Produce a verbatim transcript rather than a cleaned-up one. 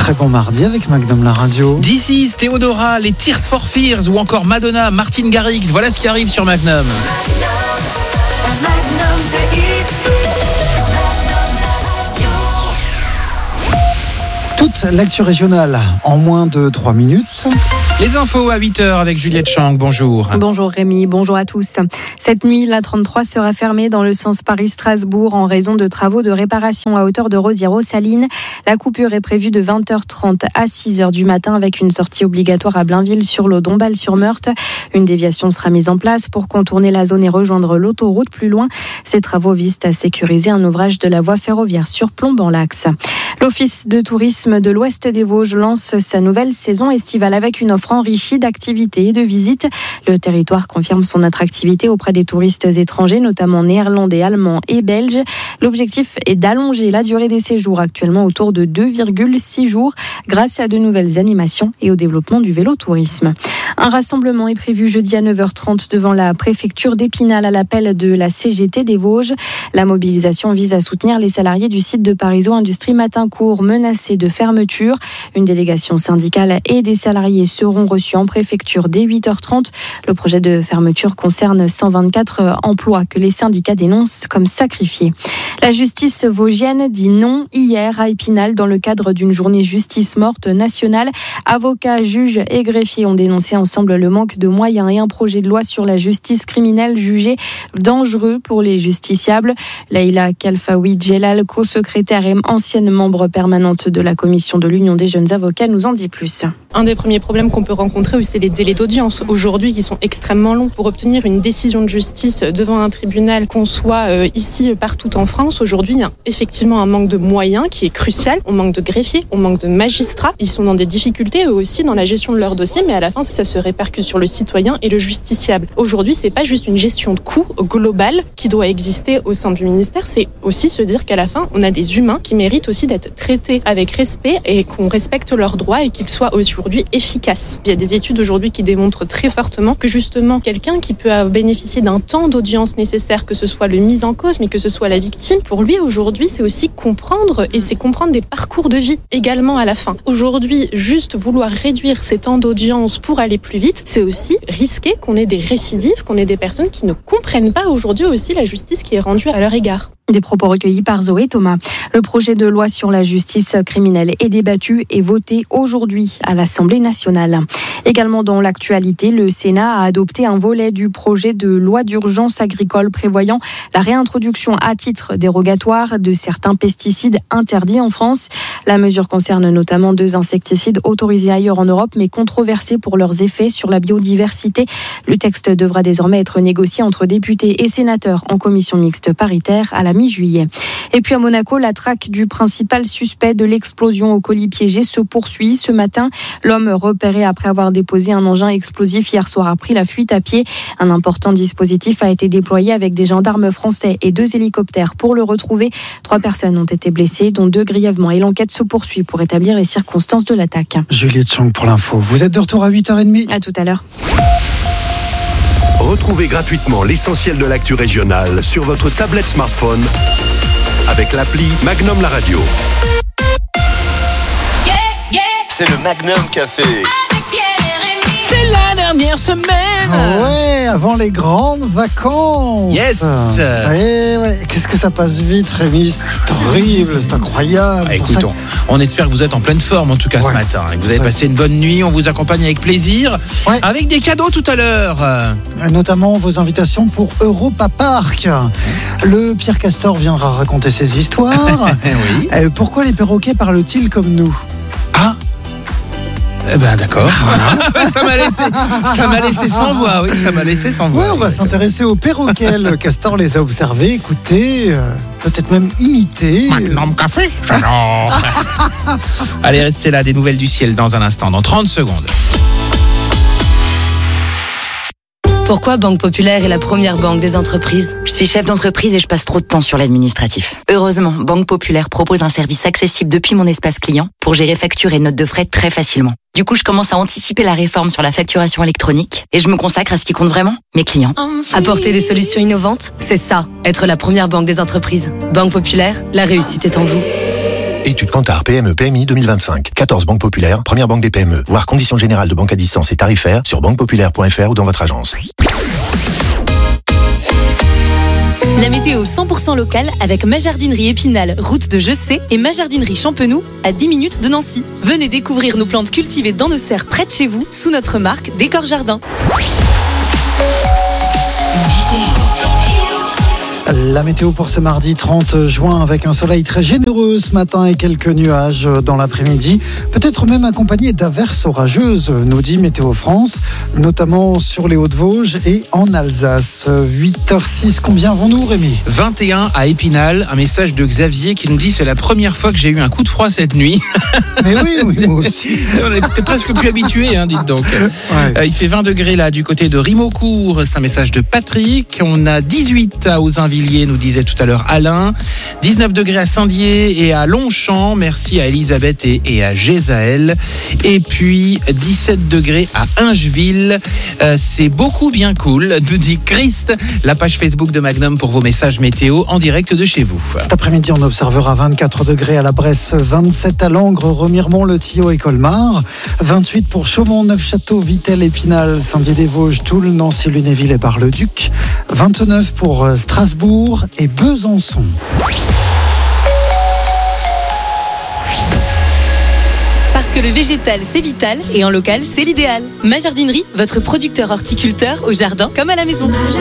très bon mardi avec Magnum la radio. This is Théodora, les Tears for Fears ou encore Madonna, Martin Garrix. Voilà ce qui arrive sur Magnum. Toute l'actu régionale en moins de trois minutes. Les infos à huit heures avec Juliette Chang, bonjour. Bonjour Rémi, bonjour à tous. Cette nuit, l'A trente-trois sera fermée dans le sens Paris-Strasbourg en raison de travaux de réparation à hauteur de Rosières-aux-Salines. La coupure est prévue de vingt heures trente à six heures du matin avec une sortie obligatoire à Blainville-sur-Lot, Dombasle-sur-Meurthe. Une déviation sera mise en place pour contourner la zone et rejoindre l'autoroute plus loin. Ces travaux visent à sécuriser un ouvrage de la voie ferroviaire surplombant l'axe. L'Office de tourisme de l'Ouest des Vosges lance sa nouvelle saison estivale avec une offre enrichie d'activités et de visites. Le territoire confirme son attractivité auprès des touristes étrangers, notamment néerlandais, allemands et belges. L'objectif est d'allonger la durée des séjours, actuellement autour de deux virgule six jours, grâce à de nouvelles animations et au développement du vélo-tourisme. Un rassemblement est prévu jeudi à neuf heures trente devant la préfecture d'Épinal à l'appel de la C G T des Vosges. La mobilisation vise à soutenir les salariés du site de Parizeau Industrie Matincourt menacés de fermeture. Une délégation syndicale et des salariés seront reçus en préfecture dès huit heures trente. Le projet de fermeture concerne cent vingt-quatre emplois que les syndicats dénoncent comme sacrifiés. La justice vosgienne dit non hier à Épinal dans le cadre d'une journée justice morte nationale. Avocats, juges et greffiers ont dénoncé ensemble le manque de moyens et un projet de loi sur la justice criminelle jugé dangereux pour les justiciables. Laïla Kalfaoui Djelal, co-secrétaire et ancienne membre permanente de la commission de l'Union des jeunes avocats, nous en dit plus. Un des premiers problèmes qu'on peut rencontrer, c'est les délais d'audience aujourd'hui qui sont extrêmement longs. Pour obtenir une décision de justice devant un tribunal, qu'on soit ici, partout en France, aujourd'hui, il y a effectivement un manque de moyens qui est crucial. On manque de greffiers, on manque de magistrats. Ils sont dans des difficultés eux aussi dans la gestion de leur dossier, mais à la fin, ça se répercute sur le citoyen et le justiciable. Aujourd'hui, c'est pas juste une gestion de coûts globale qui doit exister au sein du ministère, c'est aussi se dire qu'à la fin, on a des humains qui méritent aussi d'être traités avec respect et qu'on respecte leurs droits et qu'ils soient aujourd'hui efficaces. Il y a des études aujourd'hui qui démontrent très fortement que justement, quelqu'un qui peut bénéficier d'un temps d'audience nécessaire, que ce soit le mis en cause, mais que ce soit la victime, pour lui aujourd'hui, c'est aussi comprendre et c'est comprendre des parcours de vie également à la fin. Aujourd'hui, juste vouloir réduire ces temps d'audience pour aller plus vite, c'est aussi risquer qu'on ait des récidives, qu'on ait des personnes qui ne comprennent pas aujourd'hui aussi la justice qui est rendue à leur égard. Des propos recueillis par Zoé Thomas. Le projet de loi sur la justice criminelle est débattu et voté aujourd'hui à l'Assemblée nationale. Également dans l'actualité, le Sénat a adopté un volet du projet de loi d'urgence agricole prévoyant la réintroduction à titre dérogatoire de certains pesticides interdits en France. La mesure concerne notamment deux insecticides autorisés ailleurs en Europe mais controversés pour leurs effets sur la biodiversité. Le texte devra désormais être négocié entre députés et sénateurs en commission mixte paritaire à la mi-juillet. Et puis à Monaco, la traque du principal suspect de l'explosion au colis piégé se poursuit. Ce matin, l'homme repéré après avoir déposé un engin explosif hier soir a pris la fuite à pied. Un important dispositif a été déployé avec des gendarmes français et deux hélicoptères pour le retrouver. Trois personnes ont été blessées, dont deux grièvement, et l'enquête se poursuit pour établir les circonstances de l'attaque. Juliette Chang pour l'info. Vous êtes de retour à huit heures trente. À tout à l'heure. Retrouvez gratuitement l'essentiel de l'actu régionale sur votre tablette smartphone avec l'appli Magnum la radio. Yeah, yeah. C'est le Magnum Café. C'est la dernière semaine. Ouais, avant les grandes vacances. Yes. Ouais, ouais. Qu'est-ce que ça passe vite, Rémi. C'est horrible, c'est incroyable. Ah, écoute, on, on espère que vous êtes en pleine forme en tout cas ouais, ce matin et que vous avez passé une bonne nuit. On vous accompagne avec plaisir, ouais, avec des cadeaux tout à l'heure. Notamment vos invitations pour Europa Park. Le Pierre Castor viendra raconter ses histoires. Oui. Euh, pourquoi les perroquets parlent-ils comme nous? Ah, eh ben d'accord. Voilà. ça m'a laissé, ça m'a laissé sans voix. Oui, ça m'a laissé sans voix. Ouais, on va s'intéresser aux perroquets. Le Castor les a observés, écoutés, euh, peut-être même imités. Magnum Café, j'adore. Allez, restez là. Des nouvelles du ciel dans un instant, dans trente secondes. Pourquoi Banque Populaire est la première banque des entreprises? Je suis chef d'entreprise et je passe trop de temps sur l'administratif. Heureusement, Banque Populaire propose un service accessible depuis mon espace client pour gérer factures et notes de frais très facilement. Du coup, je commence à anticiper la réforme sur la facturation électronique et je me consacre à ce qui compte vraiment, mes clients. Apporter des solutions innovantes, c'est ça, être la première banque des entreprises. Banque Populaire, la réussite est en vous. Étude Kantar P M E P M I deux mille vingt-cinq. quatorze banques populaires, première banque des P M E. Voir conditions générales de banque à distance et tarifaires sur banque populaire point f r ou dans votre agence. La météo cent pour cent locale avec ma jardinerie Épinal, route de Jessé, et ma jardinerie Champenoux, à dix minutes de Nancy. Venez découvrir nos plantes cultivées dans nos serres près de chez vous, sous notre marque Décor Jardin. La météo pour ce mardi trente juin avec un soleil très généreux ce matin et quelques nuages dans l'après-midi, peut-être même accompagné d'averses orageuses, nous dit Météo France, notamment sur les Hauts-de-Vosges et en Alsace. huit heures six, combien avons-nous, Rémi ? vingt et un à Épinal, un message de Xavier qui nous dit c'est la première fois que j'ai eu un coup de froid cette nuit. Mais oui, oui, moi aussi. On était presque plus habitués, hein, dites donc. Ouais. Euh, il fait vingt degrés là du côté de Rimaucourt, c'est un message de Patrick. On a dix-huit à Auzin-Villiers, nous disait tout à l'heure Alain. dix-neuf degrés à Saint-Dié et à Longchamp. Merci à Elisabeth et, et à Gézaël. Et puis dix-sept degrés à Ingeville. Euh, c'est beaucoup bien cool, nous dit Christ. La page Facebook de Magnum pour vos messages météo en direct de chez vous. Cet après-midi, on observera vingt-quatre degrés à la Bresse, vingt-sept à Langres, Remiremont, Le Thillot et Colmar, vingt-huit pour Chaumont, Neufchâteau, Vittel, Épinal, Saint-Dié-des-Vosges, Toul, Nancy, Lunéville et Bar-le-Duc, vingt-neuf pour Strasbourg et Besançon. Parce que le végétal, c'est vital et en local, c'est l'idéal. Ma jardinerie, votre producteur horticulteur au jardin comme à la maison.